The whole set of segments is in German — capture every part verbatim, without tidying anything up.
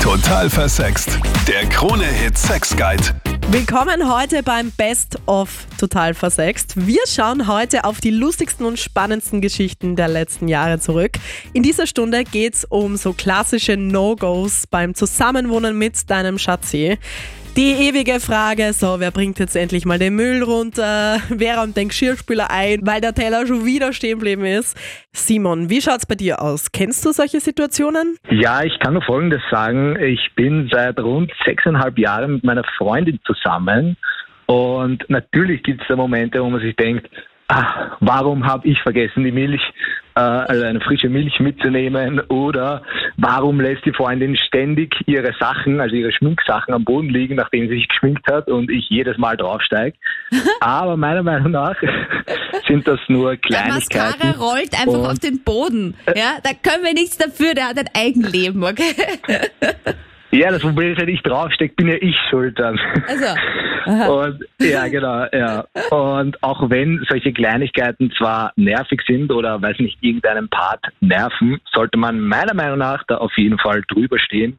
Total versext. Der Krone-Hit Sex Guide. Willkommen heute beim Best of Total versext. Wir schauen heute auf die lustigsten und spannendsten Geschichten der letzten Jahre zurück. In dieser Stunde geht's um so klassische No-Gos beim Zusammenwohnen mit deinem Schatzi. Die ewige Frage, so, wer bringt jetzt endlich mal den Müll runter? Wer räumt den Geschirrspüler ein, weil der Teller schon wieder stehen geblieben ist? Simon, wie schaut's bei dir aus? Kennst du solche Situationen? Ja, ich kann nur Folgendes sagen. Ich bin seit rund sechseinhalb Jahren mit meiner Freundin zusammen und natürlich gibt es da Momente, wo man sich denkt, ah, warum habe ich vergessen, die Milch, äh, also eine frische Milch mitzunehmen, oder warum lässt die Freundin ständig ihre Sachen, also ihre Schminksachen am Boden liegen, nachdem sie sich geschminkt hat und ich jedes Mal draufsteige. Aber meiner Meinung nach sind das nur Kleinigkeiten. Der Mascara rollt einfach und auf den Boden. Ja, da können wir nichts dafür, der hat ein Eigenleben, okay? Ja, das Problem ist, wenn ich draufstecke, bin ja ich schuld dann. Also. Und ja, genau, ja. Und auch wenn solche Kleinigkeiten zwar nervig sind oder, weiß nicht, irgendeinen Part nerven, sollte man meiner Meinung nach da auf jeden Fall drüber stehen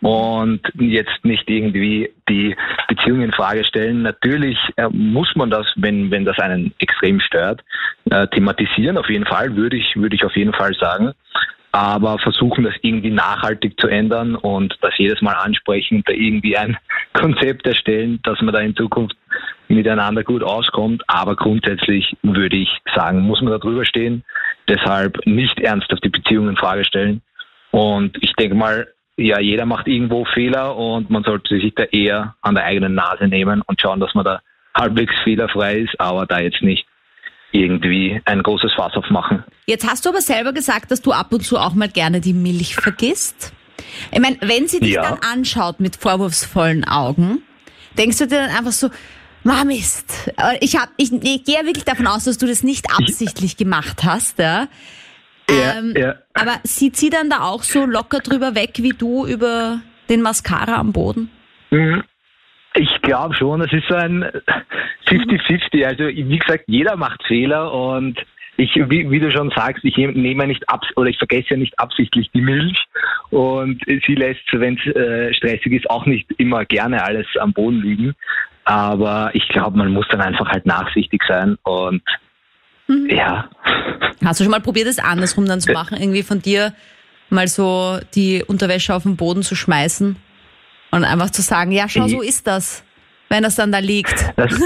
und jetzt nicht irgendwie die Beziehung in Frage stellen. Natürlich äh, muss man das, wenn wenn das einen extrem stört, äh, thematisieren. Auf jeden Fall, würde ich würde ich auf jeden Fall sagen. Aber versuchen, das irgendwie nachhaltig zu ändern und das jedes Mal ansprechen und da irgendwie ein Konzept erstellen, dass man da in Zukunft miteinander gut auskommt. Aber grundsätzlich würde ich sagen, muss man da drüber stehen. Deshalb nicht ernsthaft die Beziehung in Frage stellen. Und ich denke mal, ja, jeder macht irgendwo Fehler und man sollte sich da eher an der eigenen Nase nehmen und schauen, dass man da halbwegs fehlerfrei ist, aber da jetzt nicht irgendwie ein großes Fass aufmachen. Jetzt hast du aber selber gesagt, dass du ab und zu auch mal gerne die Milch vergisst. Ich meine, wenn sie dich Ja. dann anschaut mit vorwurfsvollen Augen, denkst du dir dann einfach so, Ma Mist. Ich, hab, ich, ich gehe ja wirklich davon aus, dass du das nicht absichtlich gemacht hast. Ja? Ja, Ähm, ja. Aber sieht sie dann da auch so locker drüber weg wie du über den Mascara am Boden? Mhm. Ich glaube schon, es ist so ein fünfzig fünfzig. Also wie gesagt, jeder macht Fehler und ich, wie, wie du schon sagst, ich nehme nicht abs oder ich vergesse ja nicht absichtlich die Milch und sie lässt, wenn es äh, stressig ist, auch nicht immer gerne alles am Boden liegen. Aber ich glaube, man muss dann einfach halt nachsichtig sein und Mhm. ja. Hast du schon mal probiert, es andersrum dann zu machen? Irgendwie von dir mal so die Unterwäsche auf den Boden zu schmeißen und einfach zu sagen, ja, schau, so ist das, wenn das dann da liegt. Das,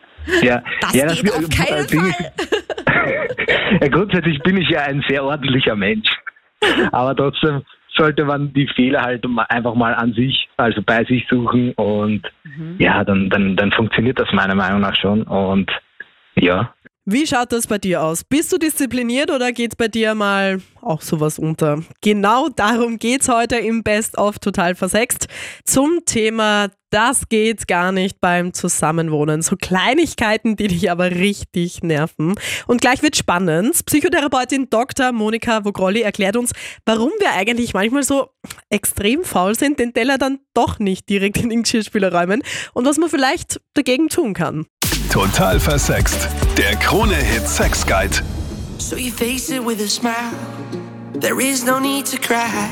ja, Das ja, geht auf keinen das Ding Fall. Ist, ja, grundsätzlich bin ich ja ein sehr ordentlicher Mensch. Aber trotzdem sollte man die Fehler halt einfach mal an sich, also bei sich suchen und Mhm. ja, dann, dann, dann funktioniert das meiner Meinung nach schon und ja. Wie schaut das bei dir aus? Bist du diszipliniert oder geht's bei dir mal auch sowas unter? Genau darum geht's heute im Best of Total versext. Zum Thema, das geht gar nicht beim Zusammenwohnen. So Kleinigkeiten, die dich aber richtig nerven. Und gleich wird spannend. Psychotherapeutin Doktor Monika Vogrolli erklärt uns, warum wir eigentlich manchmal so extrem faul sind, den Teller dann doch nicht direkt in den Geschirrspüler räumen und was man vielleicht dagegen tun kann. Total versext. Der Krone-Hit Sex Guide. So you face it with a smile. There is no need to cry.